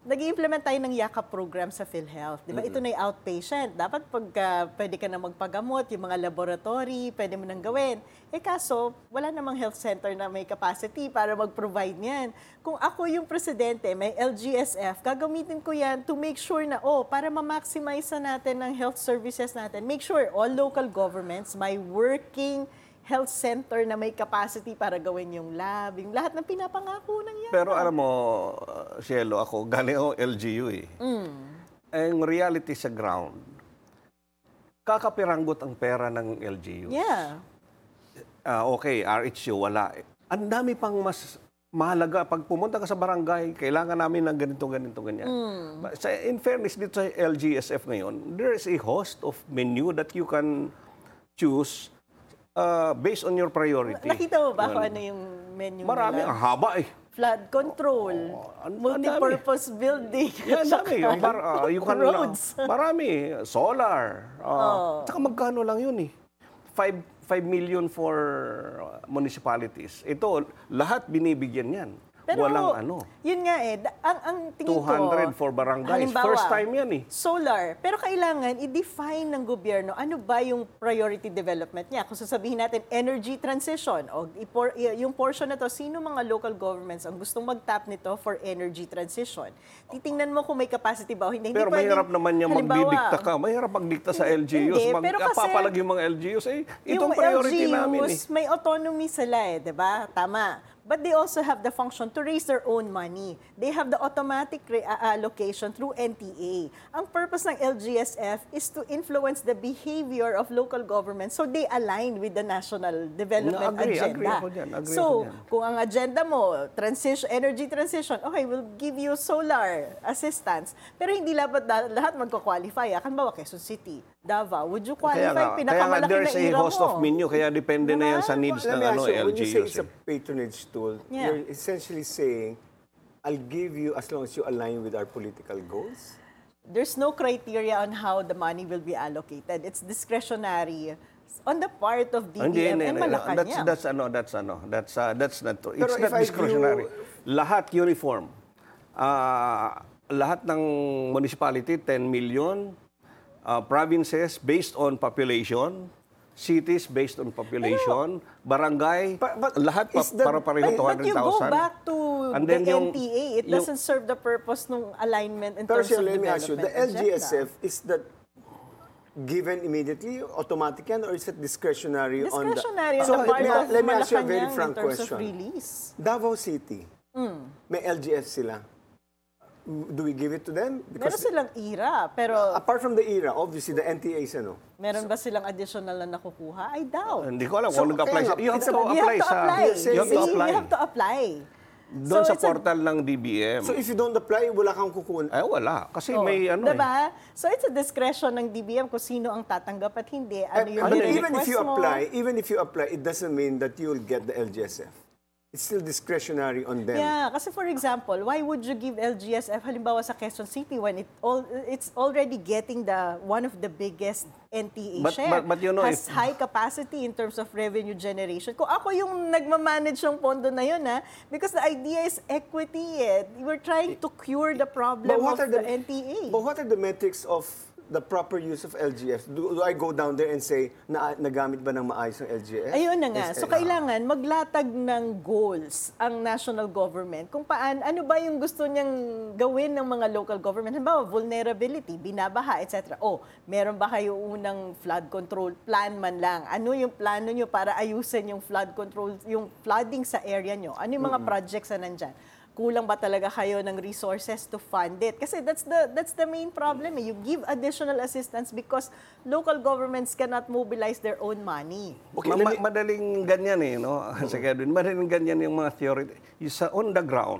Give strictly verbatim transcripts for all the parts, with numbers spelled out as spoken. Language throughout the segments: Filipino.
nag-i-implement tayo ng yakap program sa PhilHealth. Di ba? Mm-hmm. Ito na yung outpatient. Dapat pagka pwede ka na magpagamot, yung mga laboratory, pwede mo nang gawin. Eh kaso, wala namang health center na may capacity para mag-provide niyan. Kung ako yung presidente, may L G S F, gagamitin ko yan to make sure na, oh, para ma-maximize na natin ng health services natin, make sure all local governments may working health center na may capacity para gawin yung lab, yung lahat ng pinapangako ng yan. Pero alam mo, uh, Cielo, ako, galing ako L G U eh. Mm. Ang reality sa ground, kakapiranggot ang pera ng L G Us. Yeah. Uh, okay, R H U, wala. Ang dami pang mas mahalaga. Pag pumunta ka sa barangay, kailangan namin ng ganito, ganito, ganyan. Mm. Sa, in fairness, dito sa L G S F ngayon, there is a host of menu that you can choose Uh, based on your priority. Nakita mo ba kung ano yung menu Marami, nila? ang haba eh. Flood control, oh, an multi-purpose building. Yan, dami. Ang bar, uh, you can roads. Lang, marami. Solar. Uh, oh. Tsaka magkano lang yun eh. five million for municipalities. Ito, lahat binibigyan yan. Pero, walang ano. Yun nga eh, ang, ang tingin two hundred ko, for barangays. Halimbawa, first time yan eh. Solar. Pero kailangan i-define ng gobyerno ano ba yung priority development niya. Kung sasabihin natin energy transition, o ipor, yung portion na to, sino mga local governments ang gustong mag-tap nito for energy transition? Titingnan mo kung may capacity ba o hindi. Pero hindi mahirap pwedeng, naman niya magdidikta ka. Mahirap magdikta sa L G Us. Hindi, Mag, pero kasi, papalag yung mga L G Us. Eh, itong priority L G Us, namin eh. may autonomy sila eh, di ba? Tama. But they also have the function to raise their own money. They have the automatic allocation through N T A. Ang purpose ng L G S F is to influence the behavior of local governments so they align with the national development no, agree, agenda. Agree ako dyan, agree so, ako dyan. kung ang agenda mo, transition, energy transition, okay, we'll give you solar assistance. Pero hindi lahat, lahat magko-qualify. Akan ba, Quezon City, Davao, would you qualify? Kaya nga, kaya nga there's a host of menu, kaya depende diba? Na yan sa needs ng ano, L G Us. When you say it's a patronage tool, yeah. you're essentially saying, I'll give you as long as you align with our political goals? There's no criteria on how the money will be allocated. It's discretionary on the part of D B M and Malacanang. That's, that's ano, that's ano, that's uh, that's not true. It's not discretionary. View... Lahat uniform. Uh, lahat ng municipality, ten million. Uh, provinces based on population. Cities based on population, pero, barangay, but, but lahat pa, the, para pareho two hundred thousand. But you go back to and the yung, N T A, it yung, doesn't serve the purpose ng alignment in terms of let development. Me ask you, the L G S F, is that given immediately, automatic yan, or is it discretionary, discretionary on the... on the part me, of let me ask you a very frank in terms question. Of release. Davao City, mm. may L G F sila. Do we give it to them? Because meron silang I R A, pero... Apart from the I R A, obviously, the N T As, ano? Meron ba silang additional na nakukuha? I doubt. Hindi ko alam kung so, nag-apply. Okay, you have to you apply have to sa... apply. You have to apply. You have to apply. Doon so sa portal a, ng D B M. So if you don't apply, wala kang kukuha? Eh, wala. Kasi oh, may ano diba? eh. So it's a discretion ng D B M kung sino ang tatanggap at hindi. Ano yung I mean, even if you mo. apply, even if you apply, it doesn't mean that you will get the L G S F. It's still discretionary on them. Yeah, kasi for example, why would you give L G S F halimbawa sa Quezon City when it all it's already getting the one of the biggest N T A but, share, but, but you know, has if, high capacity in terms of revenue generation. Kung ako yung nagmamanage ng pondo na yun, ha, because the idea is equity. Eh. We're trying to cure the problem of the, the N T A. But what are the metrics of the proper use of L G F? Do, do I go down there and say, na, nagamit ba ng maayos ng L G F? Ayun na nga. So, kailangan maglatag ng goals ang national government kung paan, ano ba yung gusto niyang gawin ng mga local government. Halimbawa, vulnerability, binabaha, et cetera. O, meron ba kayo unang flood control plan man lang? Ano yung plano niyo para ayusin yung flood control, yung flooding sa area niyo? Ano yung mga mm-hmm. projects na nandyan? Kulang ba talaga kayo ng resources to fund it? Kasi that's the that's the main problem. Eh. You give additional assistance because local governments cannot mobilize their own money. Okay, ma- madaling ganyan eh, no? Sa Edwin, madaling ganyan yung mga theory. Isa on the ground,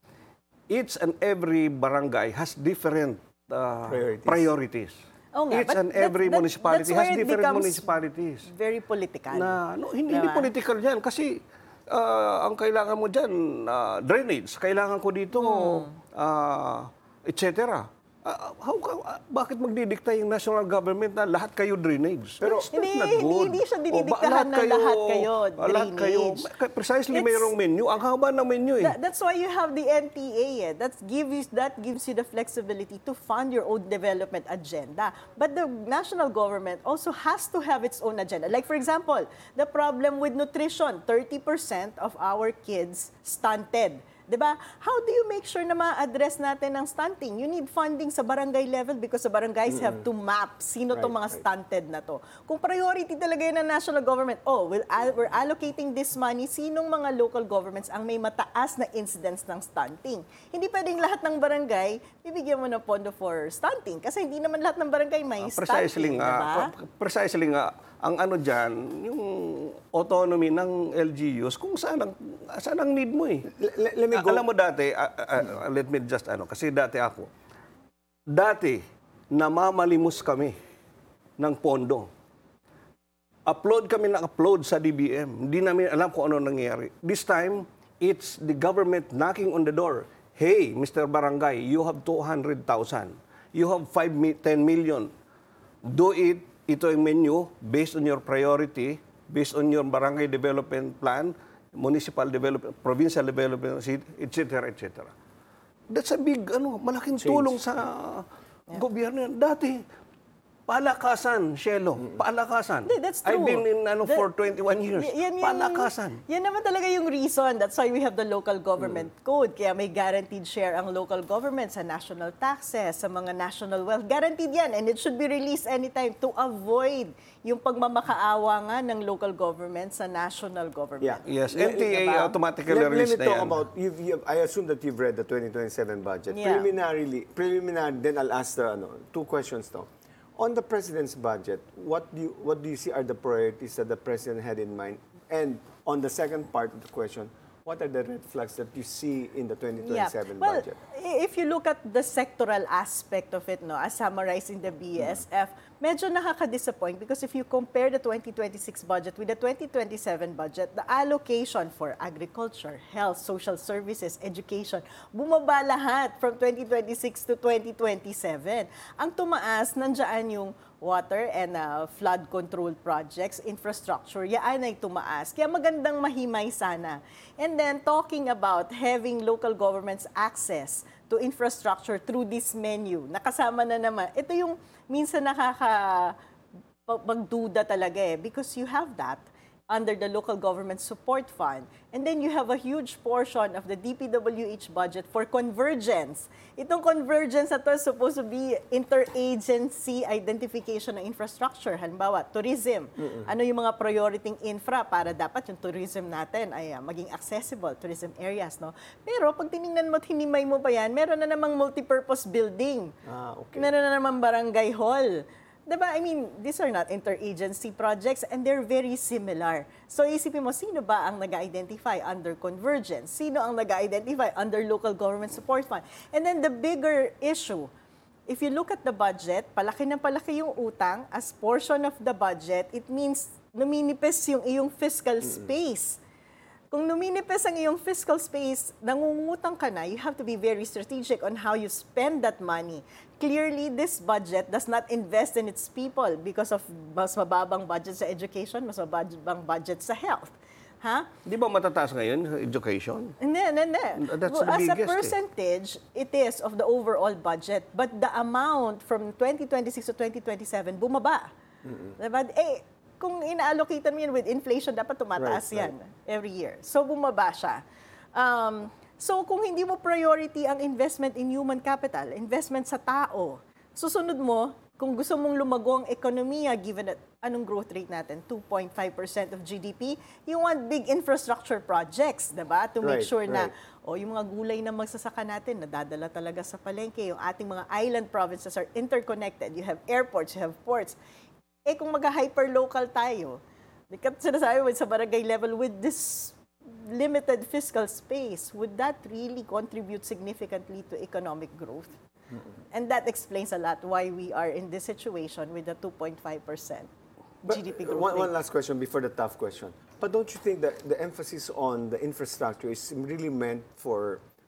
each and every barangay has different uh, priorities. priorities. Oh nga, each and every that, municipality has different municipalities. Very political. Na, no, hindi, diba? Hindi political yan kasi Uh, ang kailangan mo dyan, uh, drainage. Kailangan ko dito, hmm. uh, et cetera. Uh, how, how, ah, bakit magdidikta yung national government na lahat kayo drainage? Pero- That's Hindi, not hindi, good. hindi siya O, ba- dinidiktahan na lahat kayo ah, lahat kayo. drainage. Precisely, It's- mayroong menu. Ang haba ng menu eh. That- that's why you have the N T A. Eh. That's give you, that gives you the flexibility to fund your own development agenda. But the national government also has to have its own agenda. Like for example, the problem with nutrition, thirty percent of our kids stunted. 'Di ba? How do you make sure na ma-address natin ang stunting? You need funding sa barangay level because the barangays have to map sino tong mga Right, right. stunted na to. Kung priority talaga yun ng national government, oh, we'll, al- we're allocating this money, sinong mga local governments ang may mataas na incidence ng stunting? Hindi pwedeng lahat ng barangay, bibigyan mo ng pondo for stunting kasi hindi naman lahat ng barangay may Precisely stunting, nga, diba? pre- precisely nga, ang ano dyan, yung autonomy ng L G Us, kung saan ang, saan ang need mo eh. Let, let- let me Ah, go. alam mo dati, ah, ah, ah, let me just ano, kasi dati ako, dati, namamalimos kami ng pondo. Upload kami na upload sa D B M. Hindi namin alam kung ano nangyayari. This time, it's the government knocking on the door. Hey, Mister Barangay, you have two hundred thousand. You have five, ten million. Do it. Ito yung menu based on your priority, based on your barangay development plan, municipal development, provincial development, et cetera, et cetera. That's a big, ano, malaking tulong sa gobyerno yan. Dati, palakasan, Shelo, palakasan. Hindi, that's I've true. been in ano That- for twenty-one years. Y- yan, yan, palakasan. Yan naman talaga yung reason. That's why we have the local government code. Kaya may guaranteed share ang local government sa national taxes, sa mga national wealth. Guaranteed yan. And it should be released anytime to avoid yung pagmamakaawa nga ng local government sa national government. Yeah. Yes, Let- N T A Diba? automatically Let, let release me na talk yan. about, you've, you've, I assume that you've read the twenty twenty-seven budget. Yeah. Preliminarily, preliminary, then I'll ask the, ano, two questions now. On the President's budget, what do you, what do you see are the priorities that the President had in mind? And on the second part of the question, what are the red flags that you see in the twenty twenty-seven Well, budget? i- if you look at the sectoral aspect of it, no, as summarized in the B S F, medyo nakaka-disappoint because if you compare the twenty twenty-six budget with the twenty twenty-seven budget, the allocation for agriculture, health, social services, education, bumaba lahat from twenty twenty-six to twenty twenty-seven. Ang tumaas, nandiyan yung water and uh, flood control projects, infrastructure, yaan ay tumaas. Kaya magandang mahimay sana. And then talking about having local governments access to infrastructure through this menu, nakasama na naman. Ito yung minsan nakaka pa- magduda talaga eh because you have that under the local government support fund. And then you have a huge portion of the D P W H budget for convergence. Itong convergence na to is supposed to be interagency identification ng infrastructure. Halimbawa, tourism. Ano yung mga priority infra para dapat yung tourism natin ay uh, maging accessible, tourism areas. No? Pero pag tinignan mo at hinimay mo pa yan, meron na namang multipurpose building. Ah, okay. Meron na namang barangay hall. Diba? I mean, these are not interagency projects and they're very similar. So isipin mo, sino ba ang nag-identify under convergence? Sino ang nag-identify under local government support fund? And then the bigger issue, if you look at the budget, palaki na palaki yung utang as portion of the budget, it means numinipis yung iyong fiscal space. Kung numinipis ang iyong fiscal space, nangungutang ka na, you have to be very strategic on how you spend that money. Clearly, this budget does not invest in its people because of mas mababang budget sa education, mas mababang budget sa health. Ha? Di ba matataas ngayon sa education? Hindi, hindi, hindi. That's Well, the as a biggest, eh. percentage, it is of the overall budget. But the amount from twenty twenty-six to twenty twenty-seven, bumaba. Diba? Eh, kung ina-allocatean mo yan with inflation, dapat tumataas Right, yan every year. So, bumaba siya. Um, so, kung hindi mo priority ang investment in human capital, investment sa tao, susunod mo, kung gusto mong lumago ang ekonomiya, given at anong growth rate natin, two point five percent of G D P, you want big infrastructure projects, diba? To make Right, sure na, right. o yung mga gulay na magsasaka natin, nadadala talaga sa palengke, yung ating mga island provinces are interconnected. You have airports, you have ports. Eh kung mag-hyper-local tayo, di ka sinasabi mo sa barangay level with this limited fiscal space, would that really contribute significantly to economic growth? And that explains a lot why we are in this situation with the two point five percent But, G D P uh, growth one, one rate. last question before the tough question. But don't you think that the emphasis on the infrastructure is really meant for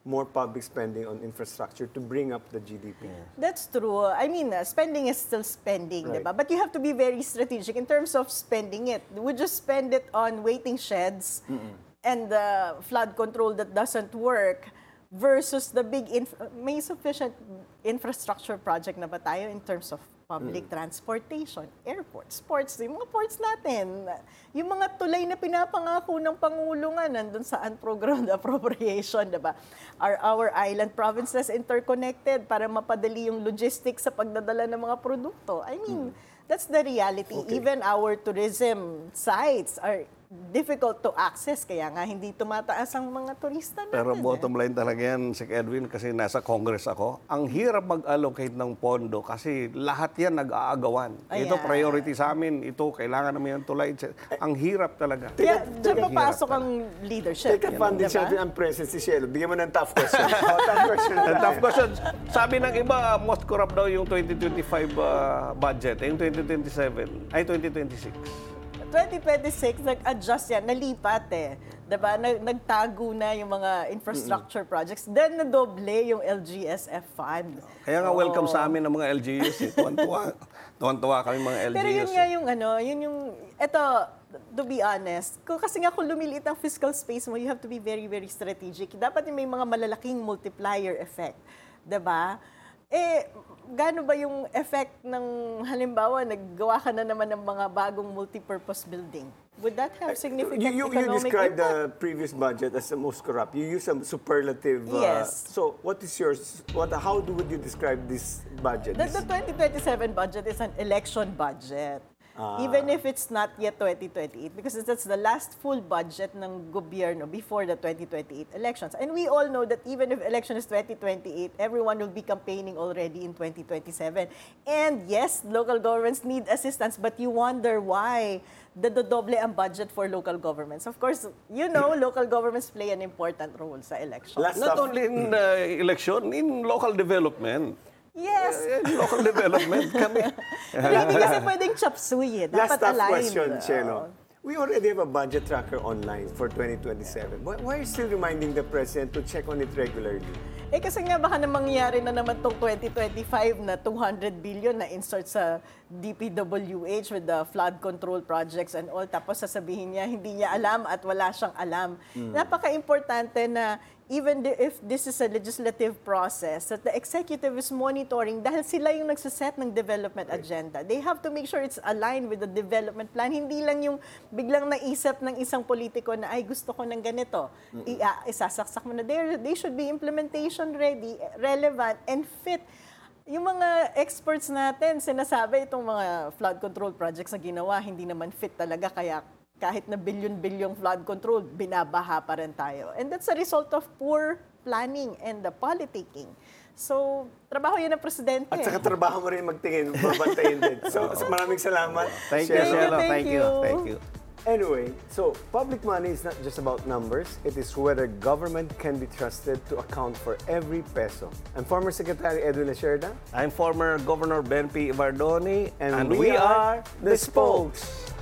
more public spending on infrastructure to bring up the G D P. That's true. I mean, uh, spending is still spending, Right. diba? But you have to be very strategic in terms of spending it. Would you spend it on waiting sheds and uh, flood control that doesn't work versus the big, inf- may sufficient infrastructure project na ba tayo in terms of public transportation, airports, ports, yung mga ports natin. Yung mga tulay na pinapangako ng Pangulo nga nandun sa unprogrammed appropriation, diba? Are our island provinces interconnected para mapadali yung logistics sa pagdadala ng mga produkto? I mean, that's the reality. Okay. Even our tourism sites are difficult to access, kaya nga hindi tumataas ang mga turista natin. Pero eh. bottom line talaga yan, Sec Edwin, kasi nasa Congress ako. Ang hirap mag-allocate ng pondo kasi lahat yan nag-aagawan. Ayan. Ito priority sa amin, ito kailangan namin yung tulay. Ang hirap talaga. Kaya Teka, dyan teka, papasok hirap ang leadership. Take advantage diba? natin ang presence si Shelo. Bigyan mo ng tough question. oh, tough question. na And tayo. tough question. Sabi ng iba, most corrupt daw yung twenty twenty-five uh, budget. Eh, yung twenty twenty-seven, ay twenty twenty-six. twenty twenty-six, nag-adjust yan, nalipat eh. Diba? Nag- nagtago na yung mga infrastructure projects. Then, nadoble yung L G S F fund. Kaya nga welcome sa amin ng mga L G Us. Eh. Tuwan-tuwa. Tuwan-tuwa kami mga L G Us. Pero yun eh. nga yung ano, yun yung, eto, to be honest, kung, kasi nga kung lumiliit ang fiscal space mo, you have to be very, very strategic. Dapat yung may mga malalaking multiplier effect. Diba? Eh, gaano ba yung effect ng, halimbawa, naggawa ka na naman ng mga bagong multipurpose building? Would that have significant You, you, you economic described impact? the previous budget as the most corrupt. You use some superlative. uh, Yes. So, what is yours? What? How do would you describe this budget? The, This- the twenty twenty-seven budget is an election budget. Ah. Even if it's not yet twenty twenty-eight, because that's the last full budget ng gobyerno before the twenty twenty-eight elections. And we all know that even if election is twenty twenty-eight, everyone will be campaigning already in twenty twenty-seven. And yes, local governments need assistance, but you wonder why the dodoble ang budget for local governments. Of course, you know, local governments play an important role sa election. Last Not stuff. only in uh, election, in local development. Yes. Eh, local development kami. Pero hindi kasi pwedeng chop suey eh. Last Dapat tough aligned. question, Oo. Shelo. We already have a budget tracker online for twenty twenty-seven. Why, why are you still reminding the president to check on it regularly? Eh kasi nga baka na mangyari na naman tong twenty twenty-five na two hundred billion na insert sa D P W H with the flood control projects and all. Tapos sasabihin niya, hindi niya alam at wala siyang alam. Napaka-importante na even the- if this is a legislative process, that the executive is monitoring dahil sila yung nagsaset ng development agenda. They have to make sure it's aligned with the development plan. Hindi lang yung biglang naisip ng isang politiko na, ay, gusto ko ng ganito. I- ah, isasaksak mo na. They, they should be implementation ready, relevant, and fit. Yung mga experts natin, sinasabi itong mga flood control projects na ginawa, hindi naman fit talaga, kaya kahit na billion-bilyong flood control, binabaha pa rin tayo. And that's a result of poor planning and the politicking. So, trabaho yan ng presidente. At saka trabaho mo rin magtingin, babantayin din. So, so maraming salamat. Thank you, Shelo. Shelo. Thank Thank you. you. Thank you. Anyway, so public money is not just about numbers. It is whether government can be trusted to account for every peso. I'm former Secretary Edwin Lacerda. I'm former Governor Ben P. Ibardoni, And and, we we are are the the spokes.